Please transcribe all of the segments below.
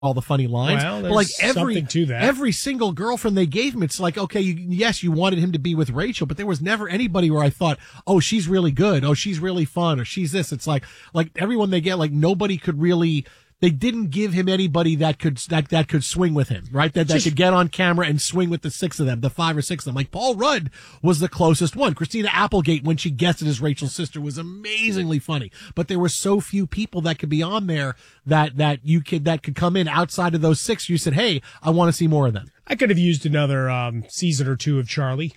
all the funny lines. Well, but like something to that. every single girlfriend they gave him, it's like, okay, yes, you wanted him to be with Rachel, but there was never anybody where I thought, oh, she's really good. Oh, she's really fun. Or she's this. It's like everyone they get, like nobody could really, they didn't give him anybody that could swing with him, right? That could get on camera and swing with the 6 of them, the 5 or 6 of them. Like Paul Rudd was the closest one. Christina Applegate, when she guessed it as Rachel's sister, was amazingly funny. But there were so few people that could be on there that could come in outside of those 6. You said, hey, I want to see more of them. I could have used another season or 2 of Charlie.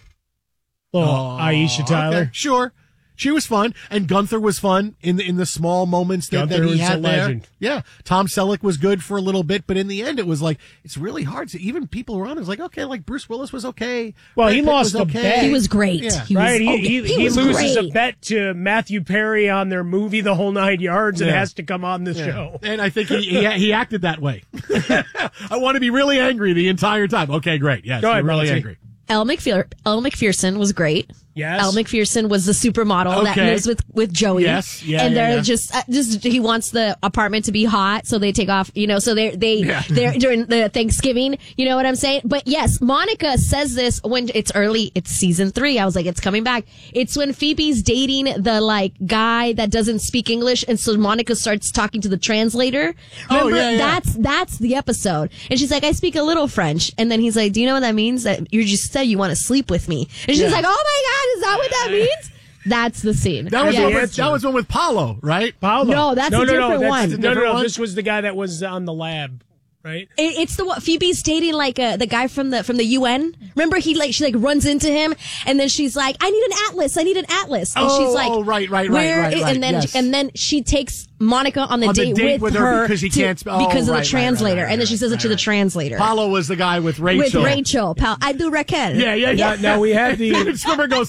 Aisha Tyler. Okay, sure. She was fun, and Gunther was fun in the small moments that he had there. Legend. Yeah, Tom Selleck was good for a little bit, but in the end, it was like it's really hard to even people around. It was like okay, like Bruce Willis was okay. Well, he lost a bet. He was great. Yeah. He loses a bet to Matthew Perry on their movie The Whole 9 Yards and has to come on this show. And I think he acted that way. I want to be really angry the entire time. Okay, great. Yes, go ahead, really angry. Elle McPherson was great. Yes. Elle McPherson was the supermodel that lives with Joey. Yes. Yeah. And they're just he wants the apartment to be hot, so they take off, so they're during the Thanksgiving, you know what I'm saying? But yes, Monica says this when it's early, it's season 3. I was like, it's coming back. It's when Phoebe's dating the guy that doesn't speak English, and so Monica starts talking to the translator. Remember, that's the episode. And she's like, I speak a little French. And then he's like, do you know what that means? That you just said you want to sleep with me. And she's like, oh my God, is that what that means? That's the scene. That was one with Paulo, right? Paulo. No, that's a different one. No. This was the guy that was on the lab, right? It's the one Phoebe's dating the guy from the UN. Remember she runs into him and then she's like, I need an atlas. And she's like, right. And then she takes Monica on the date with her because he can't because of the translator. And then she says it to the translator. Paulo was the guy with Rachel. I do Raquel. Yeah. Now we had David Schwimmer goes,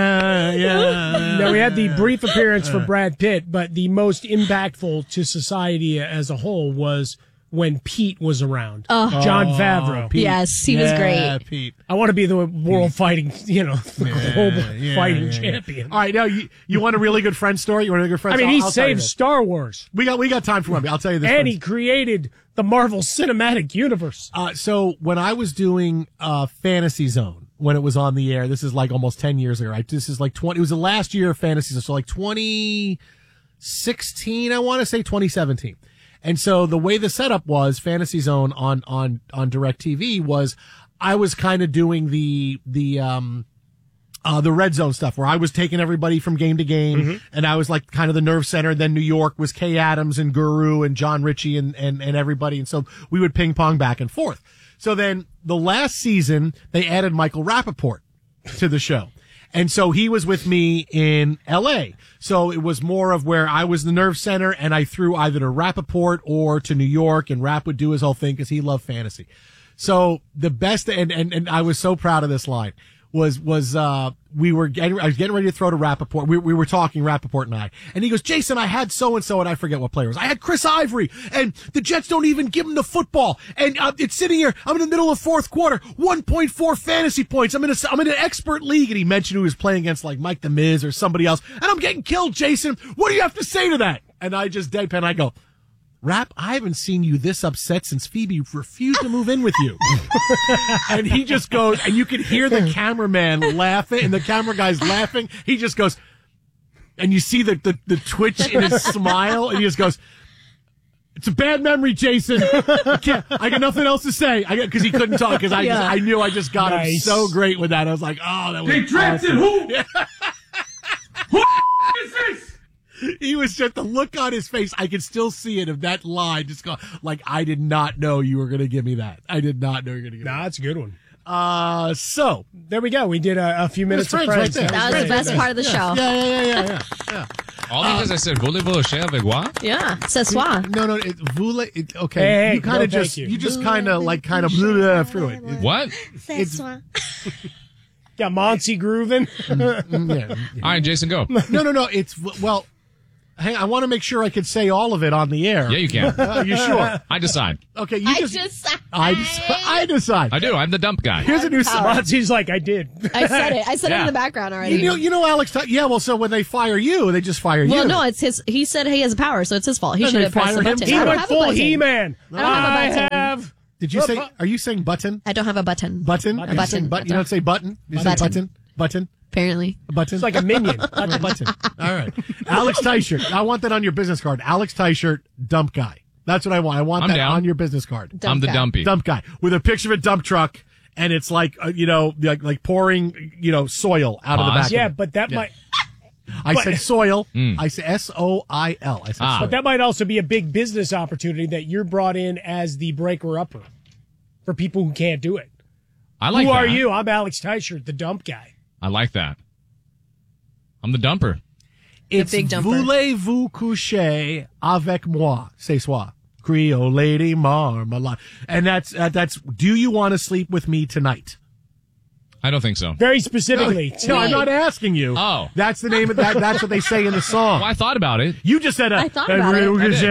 yeah. Now we had the brief appearance for Brad Pitt, but the most impactful to society as a whole was when Pete was around. Jon Favreau. Pete. Yes, he was great. Pete. I want to be the world fighting, global fighting champion. All right, now you want a really good friend story? You want a good friend story? He saved Star Wars. We got time for one. I'll tell you this. And he created the Marvel Cinematic Universe. So when I was doing Fantasy Zone, when it was on the air, this is like almost 10 years ago, right? This is like it was the last year of Fantasy Zone, so like 2016, I want to say 2017. And so the way the setup was, Fantasy Zone on DirecTV was, I was kind of doing the red zone stuff where I was taking everybody from game to game, and I was like kind of the nerve center. Then New York was Kay Adams and Guru and John Ritchie and everybody. And so we would ping pong back and forth. So then the last season, they added Michael Rappaport to the show. And so he was with me in LA. So it was more of where I was the nerve center and I threw either to Rappaport or to New York, and Rapp would do his whole thing because he loved fantasy. So the best, and I was so proud of this line, was I was getting ready to throw to Rappaport. We were talking, Rappaport and I. And he goes, Jason, I had so-and-so, and I forget what player it was. I had Chris Ivory, and the Jets don't even give him the football. And it's sitting here. I'm in the middle of fourth quarter, 1.4 fantasy points. I'm in an expert league. And he mentioned who he was playing against, like Mike the Miz or somebody else. And I'm getting killed, Jason. What do you have to say to that? And I just deadpan. I go, Rapp, I haven't seen you this upset since Phoebe refused to move in with you. And he just goes, and you could hear the cameraman laughing, and the camera guy's laughing. He just goes, and you see the twitch in his smile, and he just goes, it's a bad memory, Jason. I got nothing else to say. Because he couldn't talk, because I knew I just got him so great with that. I was like, oh, that was Big Trenton, who? Yeah. Who is this? He was just, the look on his face, I could still see it of that line, just go, like, I did not know you were going to give me that. I did not know you were going to give me that. That's a good one. So. There we go. We did a few minutes of Friends. That was the best part of the show. Yeah. All because I said, voulez-vous cher avec moi? Yeah, ce soir. No, okay. Hey, you kind of just, you just kind of through it. What? Ce soir. Got Monty grooving. All right, Jason, go. No. It's, well, Hang on, I want to make sure I could say all of it on the air. Yeah, you can. You sure? I decide. Okay, you I decide. I decide. I do. I'm the dump guy. Here's a new song. Monty's like, I did. I said it. I said it Yeah. in the background already. You know, Alex. Yeah, well, so when they fire you, they just fire you. Well, no, it's his. He said he has power, so it's his fault. He Then should they have pressed the fire him button. too. He I don't went have a full button. He-Man. I don't have a button. have. Did you say? Are you saying button? I don't have a button. Button? Are you Button. saying button? You don't say button. You say Button. button. Button. Apparently. A button. It's like a minion. A button. All right. Alex Tyshirt. I want that on your business card. Alex Tyshirt, dump guy. That's what I want. I want I'm that down. on your business card. I'm the guy. dumpy. Dump guy with a picture of a dump truck, and it's like like pouring soil out of the Pause. back. Yeah, of it. but that might. I said soil. I said SOIL. I said soil. But that might also be a big business opportunity that you're brought in as the breaker-upper for people who can't do it. I like Who that. are you? I'm Alex Tyshirt, the dump guy. I like that. I'm the dumper. It's big dumper. voulez-vous coucher avec moi? C'est soi. Creole lady marmalade. And that's do you want to sleep with me tonight? I don't think so. Very specifically. No, I'm not asking you. Oh. That's the name of that. That's what they say in the song. Well, I thought about it. You just said I thought about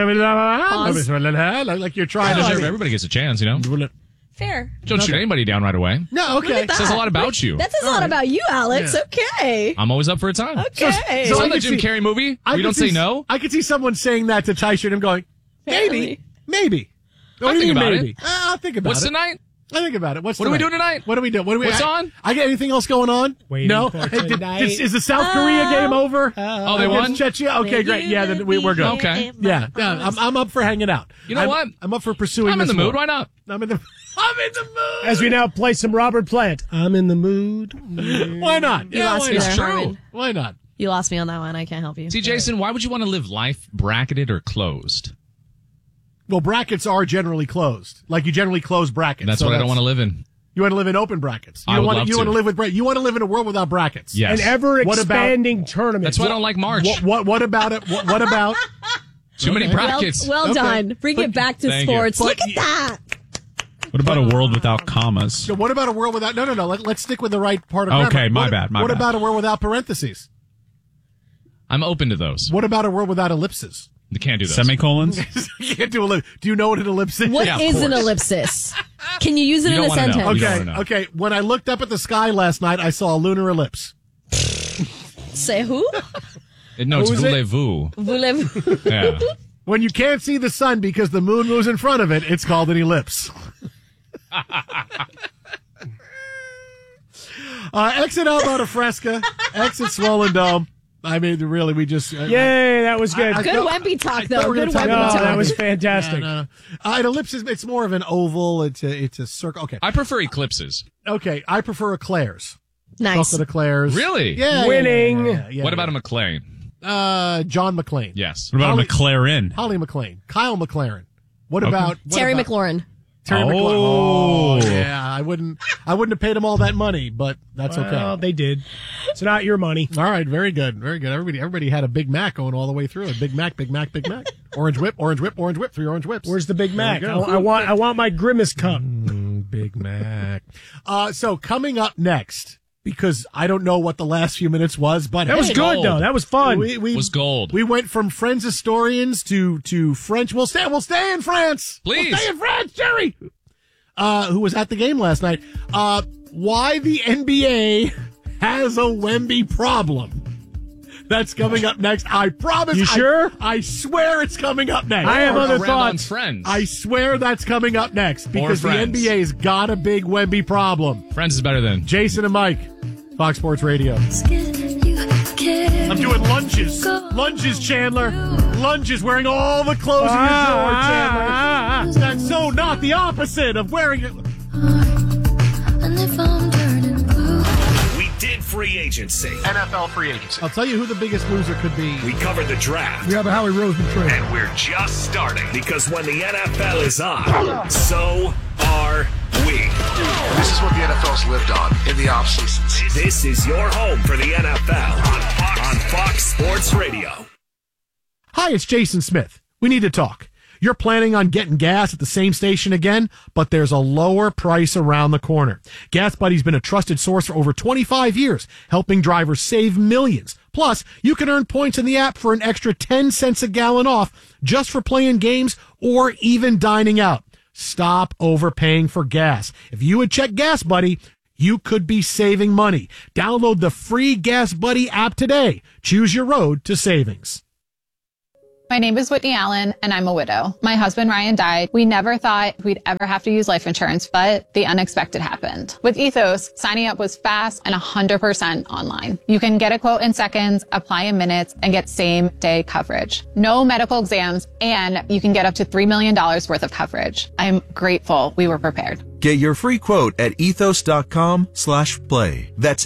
it. like you're trying Sure, to. everybody gets a chance, Fair. Don't shoot anybody down right away. No, okay. Look at Says a lot about you. That says a lot about you, Alex. Yeah. Okay. I'm always up for a time. Okay. So It's I not the could Jim see- Carrey movie. I You could don't see- say no. I could see someone saying that to Tyshirt and going, maybe. What do you think mean, about maybe? it. I'll think about What's it. tonight? I think about it. What are we doing tonight? What are we doing? What's on? I get anything else going on? Waiting no. for Hey, tonight. is the South Korea game over? Oh, they won? Against Czechia? Okay, great. Yeah, then we're good. Okay. Yeah, I'm up for hanging out. You know what? I'm up for pursuing. I'm in this the mood. more. Why not? I'm in the mood. As we now play some Robert Plant. I'm in the mood. Why not? You lost me it's there, true. Harmon. Why not? You lost me on that one. I can't help you. See, Jason, why would you want to live life bracketed or closed? Well, brackets are generally closed. Like you generally close brackets. That's so what I don't want to live in. You want to live in open brackets. You I don't would want love you to. want to live with brackets. You want to live in a world without brackets. Yes. An ever What about- expanding tournament. That's why I don't like March. What about it? What about? Too many Okay. brackets. Well Okay. done. Bring it back to Thank you. sports. But Look at you- that. What about a world without commas? So what about a world without? No. Let's stick with the right part of Okay, grammar. my What- bad, my What bad. about a world without parentheses? I'm open to those. What about a world without ellipses? You can't do those. Semicolons? You can't do ellipsis. Do you know what an ellipsis is? What Yeah, of is an course. ellipsis? Can you use it You in a don't wanna know. sentence? You don't Okay, wanna know. okay. When I looked up at the sky last night, I saw a lunar ellipse. Say who? No, it's Who is it? voulez-vous. Voulez-vous? Yeah. When you can't see the sun because the moon moves in front of it, it's called an ellipse. Exit Alberta Fresca, exit Swollen Dome. I mean, really, we just... Yay, that was good. Good Wemby talk, thought though. we were Good gonna Wemby talk No, about talk. that was fantastic. No. An ellipse is it's more of an oval. It's a circle. Okay, I prefer eclipses. okay. I prefer eclairs. Nice. Chocolate eclairs. Really? Yeah. Winning. Yeah, What about a McLean? John McClane? Yes. What about Holly- a McLaren? Holly McClane. Kyle McLaren. What about Terry what about- McLaurin. Terry Oh. McLaurin. Oh, yeah. I wouldn't have paid him all that money, but that's Well, okay. they did. It's not your money. All right, very good, very good. Everybody had a Big Mac going all the way through it. Big Mac, Big Mac, Big Mac. Orange whip, orange whip, orange whip. 3 orange whips. Where's the Big Mac? There we go. I want my Grimace cup. Big Mac? So coming up next, because I don't know what the last few minutes was, but That was hey, good, though. That was fun. We Was gold. We went from Friends historians to French. We'll stay in France. Please. We'll stay in France, Jerry. Who was at the game last night? Why the NBA has a Wemby problem. That's coming up next. I promise. You sure? I swear it's coming up next. I have Or other around on thoughts. Friends. I swear that's coming up next because the Friends. NBA's got a big Wemby problem. Friends is better than. Jason and Mike, Fox Sports Radio. I'm doing lunges. Lunges, Chandler. Lunges, wearing all the clothes in your drawer, Chandler. That's so not the opposite of wearing it. We did free agency. NFL free agency. I'll tell you who the biggest loser could be. We covered the draft. Yeah, the Howie Roseman trade. And we're just starting. Because when the NFL is on, so are we. This is what the NFL's lived on in the off seasons. This is your home for the NFL on Fox Sports Radio. Hi, it's Jason Smith. We need to talk. You're planning on getting gas at the same station again, but there's a lower price around the corner. Gas Buddy's been a trusted source for over 25 years, helping drivers save millions. Plus, you can earn points in the app for an extra 10 cents a gallon off just for playing games or even dining out. Stop overpaying for gas. If you would check Gas Buddy, you could be saving money. Download the free Gas Buddy app today. Choose your road to savings. My name is Whitney Allen, and I'm a widow. My husband, Ryan, died. We never thought we'd ever have to use life insurance, but the unexpected happened. With Ethos, signing up was fast and 100% online. You can get a quote in seconds, apply in minutes, and get same-day coverage. No medical exams, and you can get up to $3 million worth of coverage. I'm grateful we were prepared. Get your free quote at ethos.com/play. That's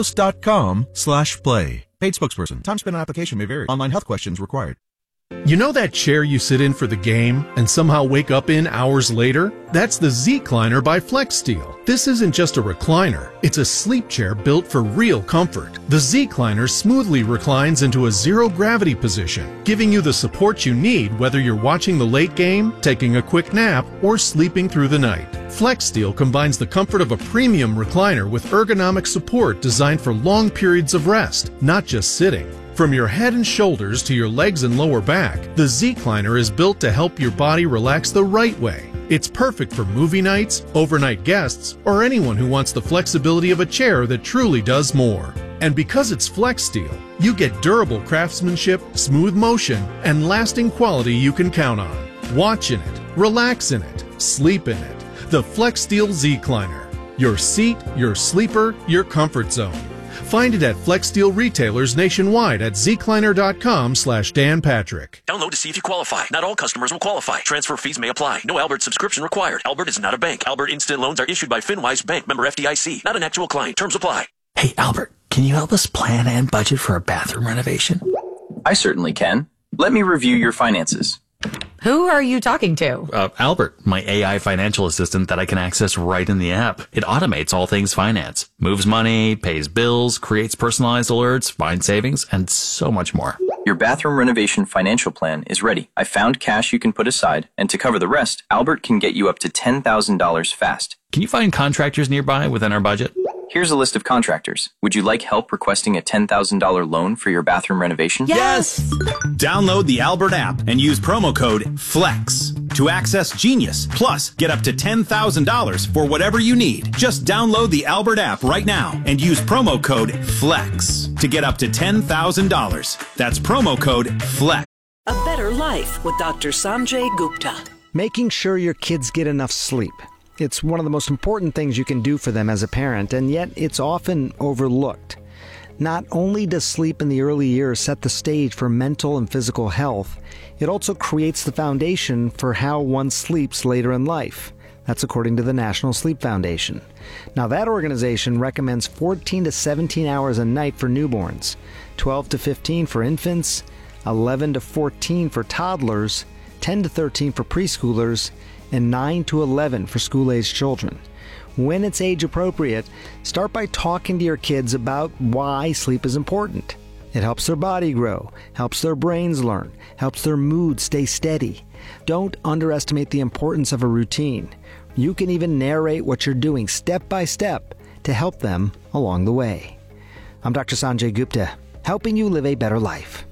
ethos.com/play. Paid spokesperson. Time spent on application may vary. Online health questions required. You know that chair you sit in for the game and somehow wake up in hours later? That's the Z-Cliner by FlexSteel. This isn't just a recliner. It's a sleep chair built for real comfort. The Z-Cliner smoothly reclines into a zero-gravity position, giving you the support you need whether you're watching the late game, taking a quick nap, or sleeping through the night. FlexSteel combines the comfort of a premium recliner with ergonomic support designed for long periods of rest, not just sitting. From your head and shoulders to your legs and lower back, the Z-Cliner is built to help your body relax the right way. It's perfect for movie nights, overnight guests, or anyone who wants the flexibility of a chair that truly does more. And because it's FlexSteel, you get durable craftsmanship, smooth motion, and lasting quality you can count on. Watch in it, relax in it, sleep in it. The FlexSteel Z-Cliner. Your seat, your sleeper, your comfort zone. Find it at FlexSteel retailers nationwide at zcliner.com/Dan Patrick. Download to see if you qualify. Not all customers will qualify. Transfer fees may apply. No Albert subscription required. Albert is not a bank. Albert Instant Loans are issued by FinWise Bank, member FDIC. Not an actual client. Terms apply. Hey, Albert, can you help us plan and budget for a bathroom renovation? I certainly can. Let me review your finances. Who are you talking to? Albert, my AI financial assistant that I can access right in the app. It automates all things finance, moves money, pays bills, creates personalized alerts, finds savings, and so much more. Your bathroom renovation financial plan is ready. I found cash you can put aside, and to cover the rest, Albert can get you up to $10,000 fast. Can you find contractors nearby within our budget? Here's a list of contractors. Would you like help requesting a $10,000 loan for your bathroom renovation? Yes! Download the Albert app and use promo code FLEX to access Genius. Plus, get up to $10,000 for whatever you need. Just download the Albert app right now and use promo code FLEX to get up to $10,000. That's promo code FLEX. A better life with Dr. Sanjay Gupta. Making sure your kids get enough sleep. It's one of the most important things you can do for them as a parent, and yet it's often overlooked. Not only does sleep in the early years set the stage for mental and physical health, it also creates the foundation for how one sleeps later in life. That's according to the National Sleep Foundation. Now, that organization recommends 14 to 17 hours a night for newborns, 12 to 15 for infants, 11 to 14 for toddlers, 10 to 13 for preschoolers, and 9 to 11 for school-aged children. When it's age appropriate, start by talking to your kids about why sleep is important. It helps their body grow, helps their brains learn, helps their mood stay steady. Don't underestimate the importance of a routine. You can even narrate what you're doing step by step to help them along the way. I'm Dr. Sanjay Gupta, helping you live a better life.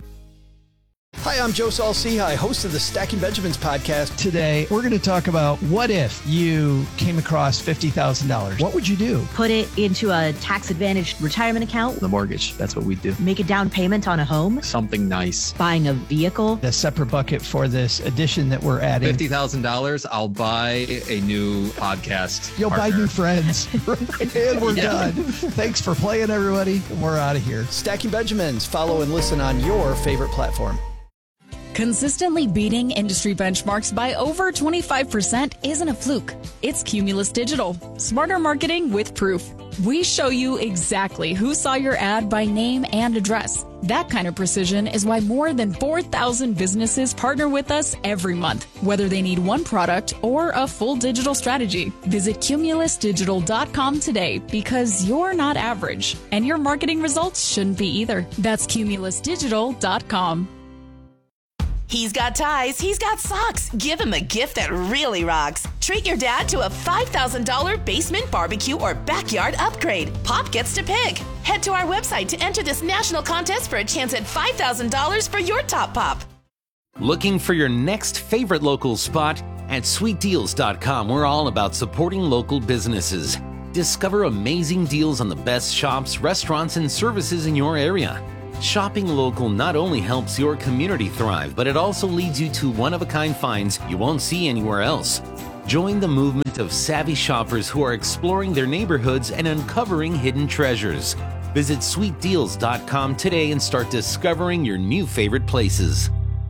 Hi, I'm Joe Saul-Sehy, host of the Stacking Benjamins podcast. Today, we're going to talk about what if you came across $50,000. What would you do? Put it into a tax-advantaged retirement account. The mortgage, that's what we do. Make a down payment on a home. Something nice. Buying a vehicle. A separate bucket for this addition that we're adding. $50,000, I'll buy a new podcast. You'll partner. buy new friends. And we're done. Thanks for playing, everybody. We're out of here. Stacking Benjamins. Follow and listen on your favorite platform. Consistently beating industry benchmarks by over 25% isn't a fluke. It's Cumulus Digital. Smarter marketing with proof. We show you exactly who saw your ad by name and address. That kind of precision is why more than 4,000 businesses partner with us every month, whether they need one product or a full digital strategy. Visit cumulusdigital.com today because you're not average, and your marketing results shouldn't be either. That's cumulusdigital.com. He's got ties, he's got socks. Give him a gift that really rocks. Treat your dad to a $5,000 basement barbecue or backyard upgrade. Pop gets to pick. Head to our website to enter this national contest for a chance at $5,000 for your top pop. Looking for your next favorite local spot? At sweetdeals.com, we're all about supporting local businesses. Discover amazing deals on the best shops, restaurants, and services in your area. Shopping local not only helps your community thrive, but it also leads you to one-of-a-kind finds you won't see anywhere else. Join the movement of savvy shoppers who are exploring their neighborhoods and uncovering hidden treasures. Visit sweetdeals.com today and start discovering your new favorite places.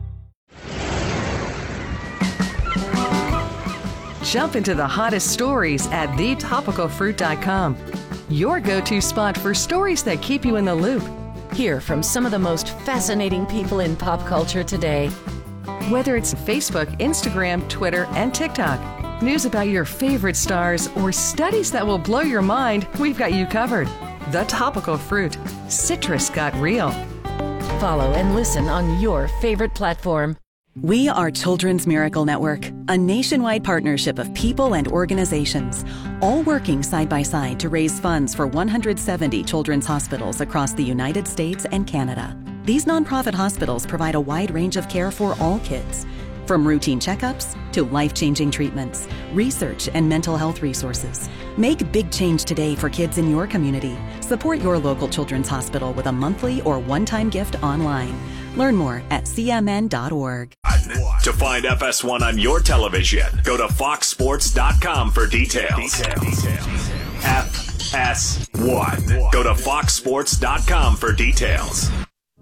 Jump into the hottest stories at thetopicalfruit.com. Your go-to spot for stories that keep you in the loop. Hear from some of the most fascinating people in pop culture today. Whether it's Facebook, Instagram, Twitter, and TikTok, news about your favorite stars, or studies that will blow your mind, we've got you covered. The Topical Fruit. Citrus got real. Follow and listen on your favorite platform. We are Children's Miracle Network, a nationwide partnership of people and organizations, all working side by side to raise funds for 170 children's hospitals across the United States and Canada. These nonprofit hospitals provide a wide range of care for all kids, from routine checkups to life-changing treatments, research, and mental health resources. Make big change today for kids in your community. Support your local children's hospital with a monthly or one-time gift online. Learn more at cmn.org. To find FS1 on your television, go to foxsports.com for details. FS1. Go to foxsports.com for details.